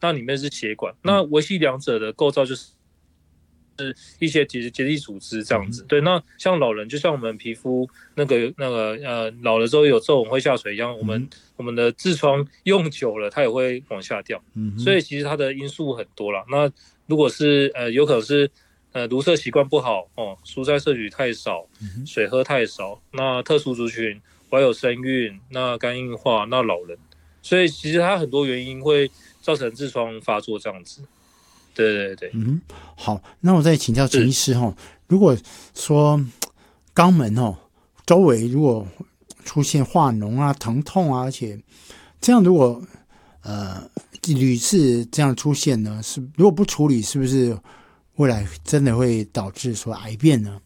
那里面是血管，那维系两者的构造就是一些结缔组织这样子。对，那像老人，就像我们皮肤老了之后有皱纹会下垂一样，我们的痔疮用久了，它也会往下掉。所以其实它的因素很多啦。那如果是有可能是卢舍习惯不好哦，蔬菜摄取太少，水喝太少，那特殊族群怀有身孕，那肝硬化，那老人，所以其实它很多原因会造成痔疮发作这样子。对对对， 好，那我再请教陈医师哈，如果说肛门周围如果出现化脓啊、疼痛啊，而且这样如果屡次这样出现呢，如果不处理，是不是未来真的会导致说癌变呢？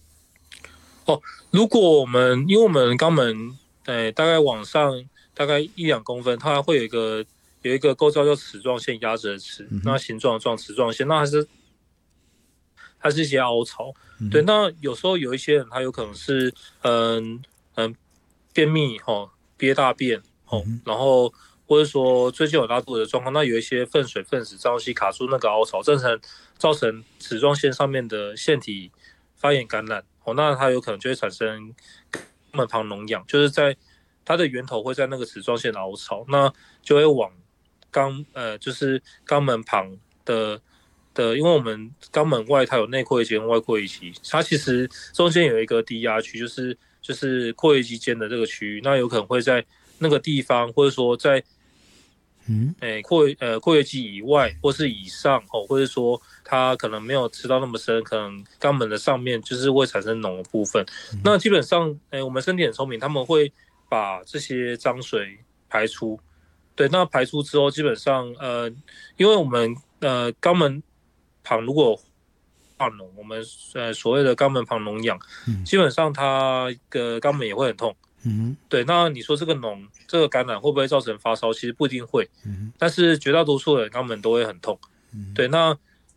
如果因为我们肛门大概往上大概1-2公分，它会有一个构造叫齿状线压着齿，那形状齿状线，那它是一些凹槽。对，那有时候有一些人他有可能是便秘憋大便然后或者说最近有拉肚子的状况，那有一些粪水粪屎脏东西卡住那个凹槽，造成齿状线上面的腺体发炎感染那它有可能就会产生肛门旁脓疡，就是在它的源头会在那个齿状线的凹槽，那就会往就是肛门旁的，因为我们肛门外它有内括约肌跟外括约肌，它其实中间有一个低压区，就是括约肌间的这个区域，那有可能会在那个地方，或者说在括约肌以外或是以上或者说它可能没有吃到那么深，可能肛门的上面就是会产生脓的部分。那基本上我们身体很聪明，他们会把这些脏水排出。对，那排出之后，基本上因为我们肛门旁如果化脓，我们所谓的肛门旁脓疡，基本上它的肛门也会很痛。对，那你说这个脓这个感染会不会造成发烧？其实不一定会，但是绝大多数人肛门都会很痛。对，那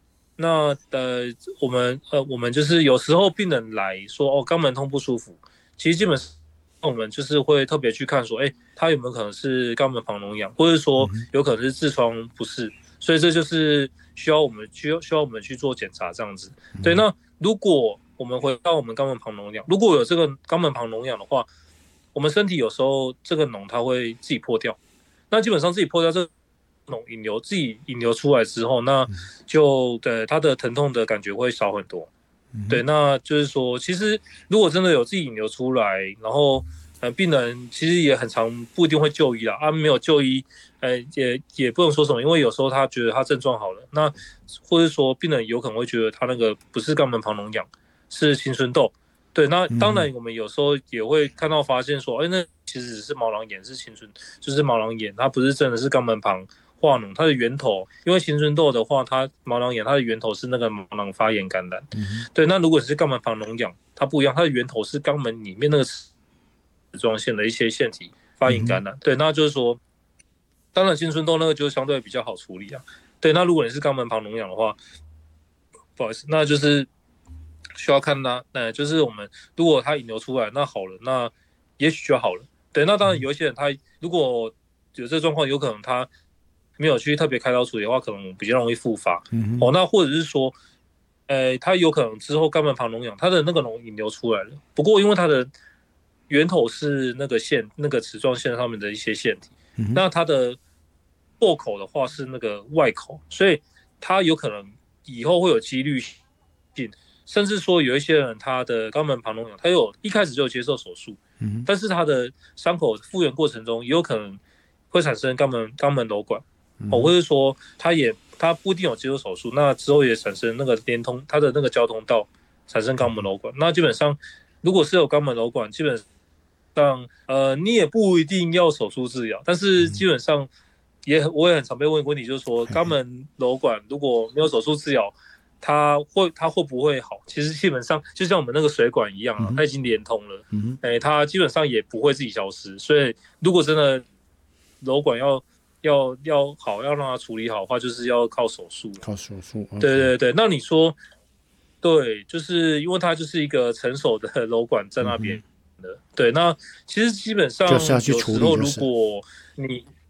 我们就是有时候病人来说肛门痛不舒服，其实基本上我们就是会特别去看说，他有没有可能是肛门旁脓疡，或者说有可能是痔疮不适，所以这就是需要我们去做检查这样子。对，那如果我们回到我们肛门旁脓疡，如果有这个肛门旁脓疡的话，我们身体有时候这个脓它会自己破掉，那基本上自己破掉这个脓自己引流出来之后，那就对它的疼痛的感觉会少很多。对，那就是说，其实如果真的有自己引流出来，然后病人其实也很常不一定会就医啦，没有就医，也不能说什么，因为有时候他觉得他症状好了，那或者说病人有可能会觉得他那个不是肛门旁脓疡，是青春痘。对，那当然我们有时候也会看到发现说，那其实只是毛囊炎，就是毛囊炎，它不是真的是肛门旁化脓，它的源头，因为青春痘的话，它毛囊炎它的源头是那个毛囊发炎感染。对，那如果是肛门旁脓疡，它不一样，它的源头是肛门里面那个齿状线的一些腺体发炎感染。对，那就是说，当然青春痘那个就相对比较好处理啊。对，那如果你是肛门旁脓疡的话，不好意思，那就是需要看它，就是我们如果它引流出来，那好了，那也许就好了。对，那当然有一些人他如果有这个状况，有可能他没有去特别开刀处理的话，可能比较容易复发。那或者是说，他有可能之后肛门旁脓疡，他的那个脓引流出来了，不过因为它的源头是那个齿状线上面的一些腺体，那它的破口的话是那个外口，所以它有可能以后会有几率性，甚至说有一些人他的肛门旁脓疡，他一开始就接受手术，但是他的伤口复原过程中也有可能会产生肛门瘘管，或者说他不一定有接受手术，那之后也产生那个连通他的那个交通道产生肛门瘘管，那基本上如果是有肛门瘘管，基本上你也不一定要手术治疗，但是基本上我也很常被问问题，就是说肛门瘘管如果没有手术治疗，它会不会好？其实基本上就像我们那个水管一样啊，它已经连通了，它基本上也不会自己消失。所以如果真的瘘管要好，要让它处理好的话，就是要靠手术。 靠手术。 对对对，那你说对，就是因为它就是一个成熟的瘘管在那边的。对，那其实基本上就是要去有时候如处理就是。 果你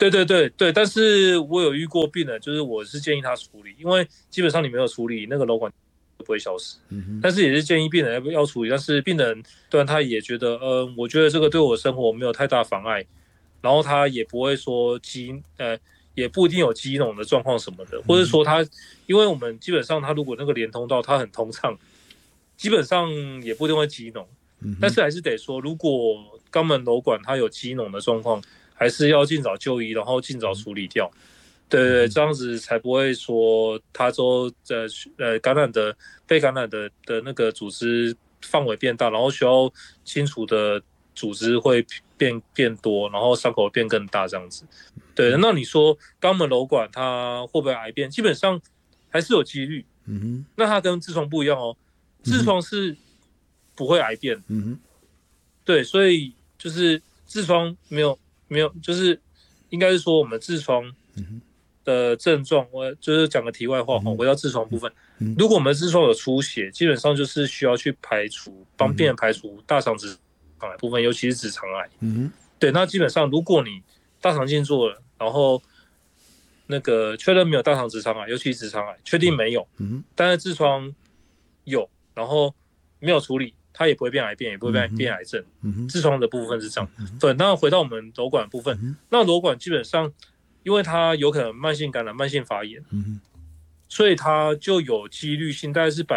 对对对对，但是我有遇过病人，就是我是建议他处理，因为基本上你没有处理，那个瘘管不会消失。但是也是建议病人要处理，但是病人对他也觉得，我觉得这个对我生活没有太大妨碍，然后他也不会说也不一定有肌脓的状况什么的，或者说他，因为我们基本上他如果那个连通道它很通畅，基本上也不一定会肌脓，但是还是得说，如果肛门瘘管它有肌脓的状况，还是要尽早就医，然后尽早处理掉。对对，这样子才不会说他说被感染的那个组织范围变大，然后需要清除的组织会变多，然后伤口会变更大这样子。对，那你说肛门瘘管它会不会癌变？基本上还是有几率。那它跟痔疮不一样哦，痔疮是不会癌变。对，所以就是痔疮没有，就是应该是说我们痔疮的症状，我就是讲个题外话，回到痔疮部分，如果我们痔疮有出血，基本上就是需要去帮病人排除大肠直肠癌部分，尤其是直肠癌。对，那基本上如果你大肠镜做了，然后那个确认没有大肠直肠癌，尤其是直肠癌，确定没有，但是痔疮有，然后没有处理，它也不会变癌变，也不会变癌症。痔疮的部分是这样。对，那回到我们瘘管的部分，那瘘管基本上，因为它有可能慢性感染、慢性发炎，所以它就有几率性，大概是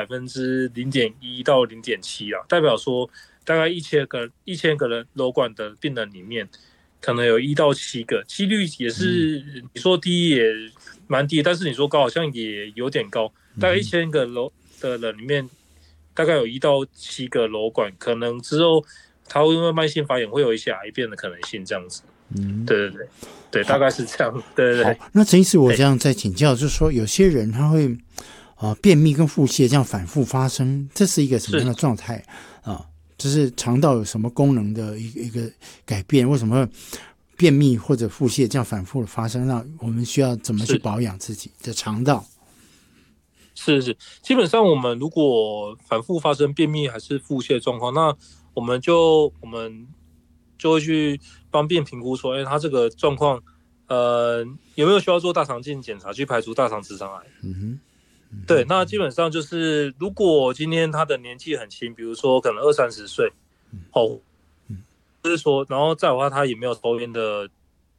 0.1%到0.7%啊，代表说大概1000个人瘘管的病人里面，可能有1到7个，几率也是你说低也蛮低，但是你说高好像也有点高，大概1000个的人里面，大概有1到7个瘘管可能之后它会因为慢性发炎会有一些癌变的可能性，这样子。对对对对，大概是这样。对对对。 好，那陈医师，我这样再请教，就是说有些人他会便秘跟腹泻这样反复发生，这是一个什么样的状态啊？就是肠道有什么功能的一个改变？为什么便秘或者腹泻这样反复的发生？那我们需要怎么去保养自己的肠道？ 是，基本上我们如果反复发生便秘还是腹泻状况，那我们就会去帮病人评估说，他这个状况，有没有需要做大肠镜检查去排除大肠直肠癌？对，那基本上就是，如果今天他的年纪很轻，比如说可能20-30岁，就是说，然后再的话他也没有抽烟的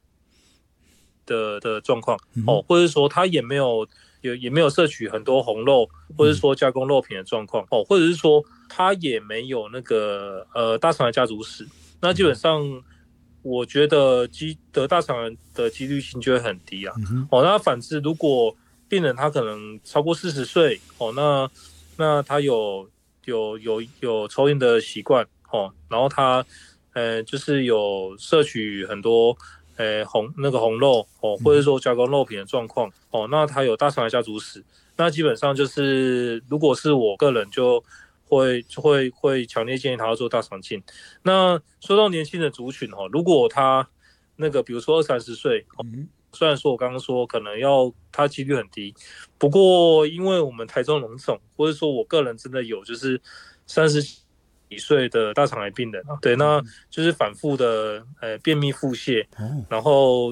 状况，或者说他也没有摄取很多红肉，或者说加工肉品的状况，或者是说他也没有那个大肠癌家族史，那基本上我觉得得大肠癌的几率性就会很低啊。那反之，如果病人他可能超过40岁，那他有抽烟的习惯，然后他就是有摄取很多红肉，或者说加工肉品的状况，那他有大肠癌家族史，那基本上就是如果是我个人就会强烈建议他要做大肠镜。那说到年轻的族群，如果他那个比如说20-30岁，虽然说我刚刚说可能他几率很低，不过因为我们台中荣总，或者说我个人真的有就是30几岁的大肠癌病人，对，那就是反复的便秘腹泻，然后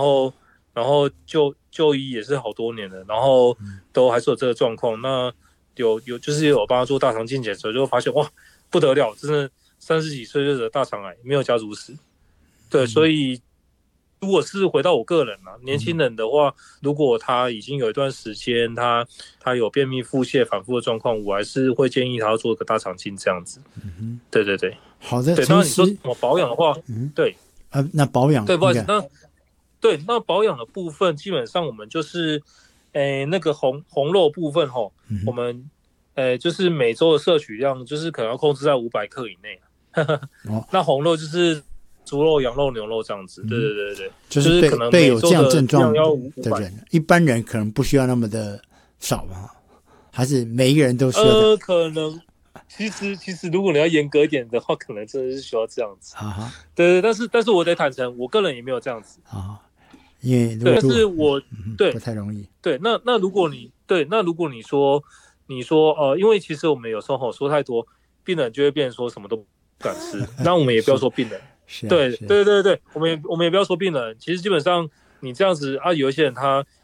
就医也是好多年了，然后都还是有这个状况。那就是有帮他做大肠镜检测，就发现哇不得了，真的30几岁就得大肠癌，没有家族史。对，所以如果是回到我个人年轻人的话，如果他已经有一段时间他有便秘腹泻反复的状况，我还是会建议他要做个大肠镜这样子。对对对， 好的。 对，那你说怎么保养的话，对， 那保养， 对，不好意思，那保养的部分基本上我们就是那个红肉部分我们就是每周的摄取量就是可能要控制在500克以内。那红肉就是猪肉、羊肉、牛肉这样子。对， 就是可能对有这样症状的人，一般人可能不需要那么的少吧？还是每一个人都需要？ 可能其实如果你要严格一点的话，可能真的是需要这样子。对，但是我得坦诚，我个人也没有这样子因为但是我对不太容易。 对， 那如果你说因为其实我们有时候说太多，病人就会变成说什么都不敢吃。那我们也不要说病人。对，我们也不要说病人。其实基本上你这样子啊，有一些人他